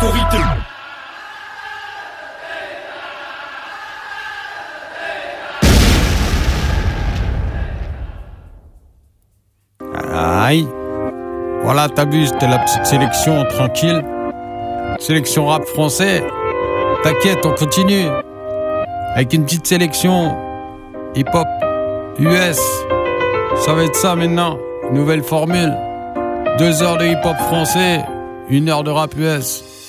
autorité. Aïe. Voilà, t'as vu, c'était la petite sélection tranquille. Sélection rap français. T'inquiète, on continue. Avec une petite sélection hip-hop US. Ça va être ça maintenant. Nouvelle formule. 2 heures de hip-hop français, 1 heure de rap US.